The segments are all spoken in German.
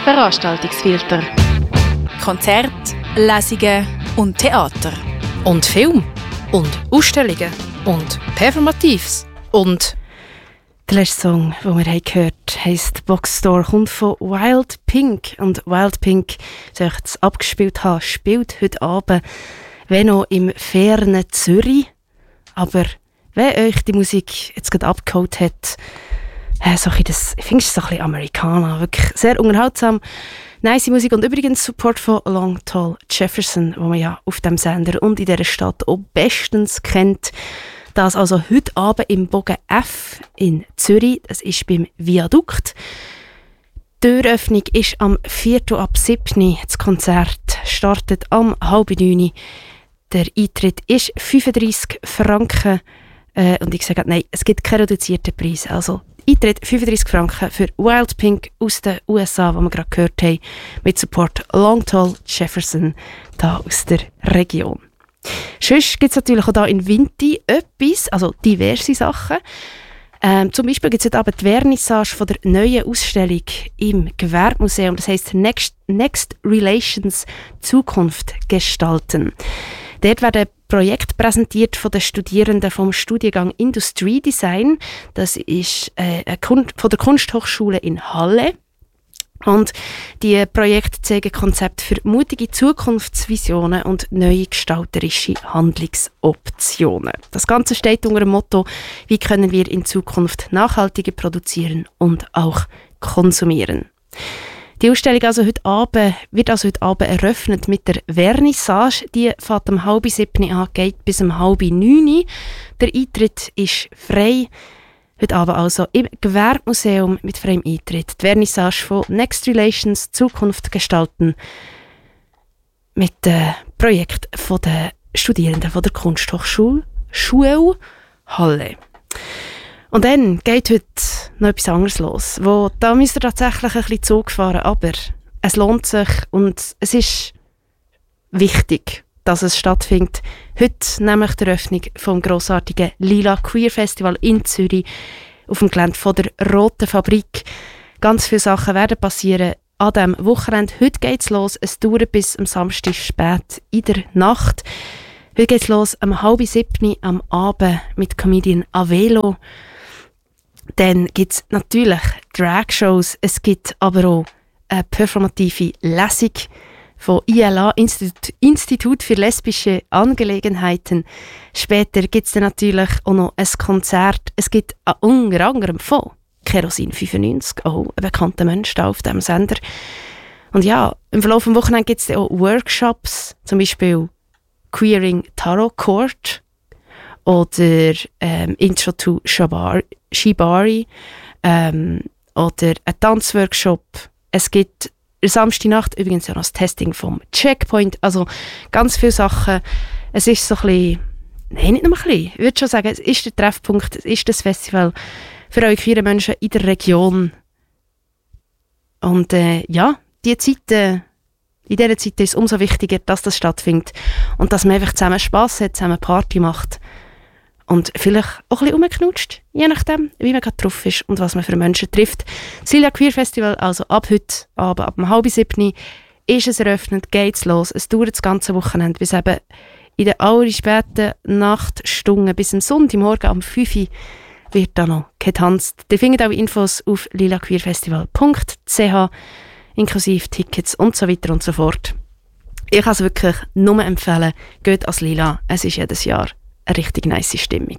Veranstaltungsfilter. Konzerte, Lesungen und Theater. Und Film. Und Ausstellungen. Und Performatives. Und... Der letzte Song, den wir gehört haben, heisst «Boxstore», kommt von Wild Pink. Und Wild Pink, soll ich das abgespielt haben, spielt heute Abend, wenn noch im fernen Zürich. Aber wenn euch die Musik jetzt gerade abgeholt hat, so ein bisschen ich finde es so ein bisschen Amerikaner, wirklich sehr unterhaltsam. Nice Musik und übrigens Support von Long Tall Jefferson, wo man ja auf dem Sender und in dieser Stadt auch bestens kennt. Das also heute Abend im Bogen F in Zürich, das ist beim Viadukt. Die Türöffnung ist am 4.7. Das Konzert startet am 8:30. Der Eintritt ist 35 Franken. Und ich sage, nein, es gibt keinen reduzierten Preis. Also Eintritt 35 Franken für Wild Pink aus den USA, was wir gerade gehört haben, mit Support Long Tall Jefferson, da aus der Region. Sonst gibt es natürlich auch hier in Vinti etwas, also diverse Sachen. Zum Beispiel gibt es heute Abend die Vernissage von der neuen Ausstellung im Gewerbemuseum. Das heisst Next Relations Zukunft gestalten. Dort werden Projekte präsentiert von den Studierenden vom Studiengang Industriedesign. Das ist von der Kunsthochschule in Halle. Und die Projekte zeigen Konzepte für mutige Zukunftsvisionen und neue gestalterische Handlungsoptionen. Das Ganze steht unter dem Motto, wie können wir in Zukunft nachhaltiger produzieren und auch konsumieren. Die Ausstellung wird also heute Abend eröffnet mit der Vernissage. Die fängt um 6:30 an, geht bis um 8:30. Der Eintritt ist frei. Heute Abend also im Gewerbemuseum mit freiem Eintritt. Die Vernissage von Next Relations Zukunft gestalten mit dem Projekt der Studierenden von der Kunsthochschule Halle. Und dann geht heute noch etwas anderes los. Da müsst ihr tatsächlich ein bisschen Zug fahren, aber es lohnt sich und es ist wichtig, dass es stattfindet. Heute nämlich die Eröffnung vom grossartigen Lila Queer Festival in Zürich auf dem Gelände von der Roten Fabrik. Ganz viele Sachen werden passieren an diesem Wochenende. Heute geht es los. Es dauert bis am Samstag spät in der Nacht. Heute geht es los um 6:30 am Abend mit Comedian Avelo. Dann gibt es natürlich Drag-Shows. Es gibt aber auch eine performative Lesung von ILA, Institut für lesbische Angelegenheiten. Später gibt es dann natürlich auch noch ein Konzert. Es gibt unter anderem von Kerosin 95, auch ein bekannter Mensch da auf diesem Sender. Und ja, im Verlauf des Wochenende gibt es auch Workshops, zum Beispiel Queering Tarot Court oder Intro to Shibari oder ein Tanzworkshop. Es gibt Samstagnacht übrigens ja noch das Testing vom Checkpoint. Also ganz viele Sachen. Es ist so ein bisschen, nein, nicht nur ein bisschen. Ich würde schon sagen, es ist der Treffpunkt, es ist das Festival für euch queere Menschen in der Region. Und ja, in dieser Zeit ist es umso wichtiger, dass das stattfindet und dass man einfach zusammen Spass hat, zusammen Party macht und vielleicht auch ein bisschen rumknutscht, je nachdem, wie man gerade drauf ist und was man für Menschen trifft. Das Lila Queer Festival, also ab heute Abend, ab 6:30 ist es eröffnet, geht's los. Es dauert das ganze Wochenende, bis eben in den allerspäten Nachtstunden bis am Sonntagmorgen um 5 Uhr wird da noch getanzt. Ihr findet auch Infos auf lilaqueerfestival.ch, inklusive Tickets und so weiter und so fort. Ich kann es wirklich nur empfehlen, geht ans Lila, es ist jedes Jahr eine richtig nice Stimmung.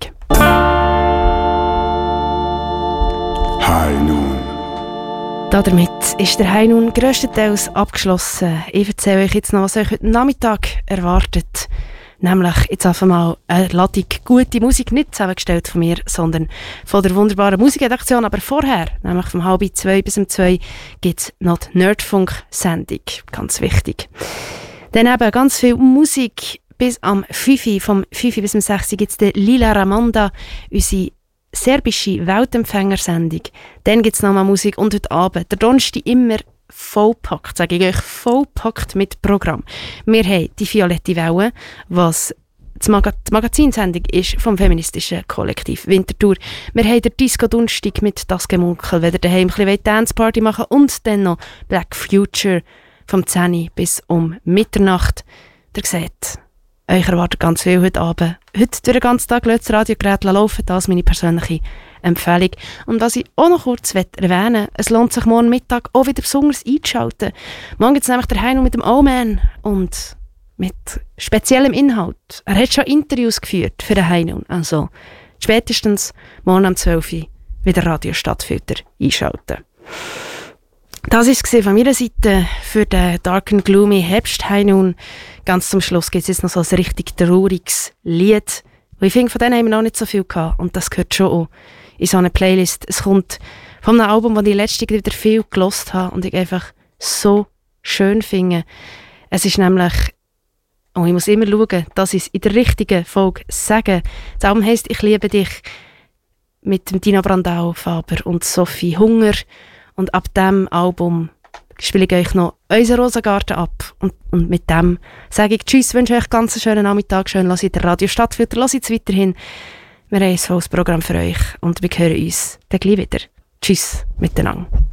High Noon. Damit ist der High Noon grösstenteils abgeschlossen. Ich erzähle euch jetzt noch, was euch heute Nachmittag erwartet. Nämlich jetzt einfach mal eine Ladung gute Musik, nicht zusammengestellt von mir, sondern von der wunderbaren Musikredaktion. Aber vorher, nämlich vom 1:30 bis 2, gibt es noch die Nerdfunk-Sendung. Ganz wichtig. Dann eben ganz viel Musik bis am 5, vom 5 bis 6 gibt es die Lila Ramanda, unsere serbische Weltempfängersendung. Dann gibt es nochmal Musik und heute Abend, der Donnerstag immer vollpackt, sage ich euch, vollpackt mit Programm. Wir haben die Violette Welle, was Die Magazinsendung ist vom feministischen Kollektiv Winterthur. Wir haben den Disco-Donnerstag mit «Das Gemunkel», wenn ihr daheim ein bisschen Dance-Party machen wollt, und dann noch «Black Future» vom 10 bis um Mitternacht. Ihr seht, euch erwartet ganz viel heute Abend. Heute durch den ganzen Tag lässt das Radiogerät laufen, das ist meine persönliche Empfehlung. Und was ich auch noch kurz erwähnen möchte, es lohnt sich morgen Mittag auch wieder besonders einzuschalten. Morgen gibt es nämlich der Heino mit dem O-Man und mit speziellem Inhalt. Er hat schon Interviews geführt für den Heino. Also spätestens morgen um 12 Uhr wieder Radio Stadtfilter einschalten. Das war es von meiner Seite für den Dark and Gloomy Herbst-Heino. Ganz zum Schluss gibt es jetzt noch so ein richtig trauriges Lied. Und ich finde, von denen haben wir noch nicht so viel gehabt. Und das gehört schon auch in so eine Playlist. Es kommt von einem Album, das ich letztens wieder viel gehört habe und ich einfach so schön finde. Es ist nämlich, und ich muss immer schauen, dass ich es in der richtigen Folge sage. Das Album heisst «Ich liebe dich» mit dem Dina Brandau, Faber und Sophie Hunger. Und ab diesem Album spiele ich euch noch «Unser Rosengarten» ab. Und mit dem sage ich Tschüss, wünsche euch ganz einen schönen Nachmittag, schön lasst ihr den Radio Stadtfilter, lasst es weiterhin. Wir haben ein volles Programm für euch und wir hören uns dann gleich wieder. Tschüss miteinander.